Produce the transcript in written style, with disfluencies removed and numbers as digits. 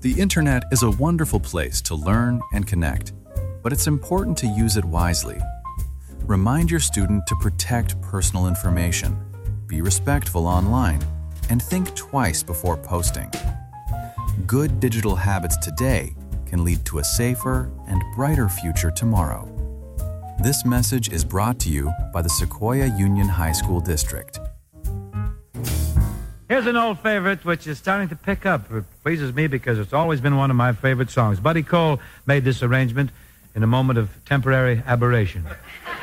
The internet is a wonderful place to learn and connect, but it's important to use it wisely. Remind your student to protect personal information, be respectful online, and think twice before posting. Good digital habits today can lead to a safer and brighter future tomorrow. This message is brought to you by the Sequoia Union High School District. Here's an old favorite which is starting to pick up. It pleases me because it's always been one of my favorite songs. Buddy Cole made this arrangement in a moment of temporary aberration.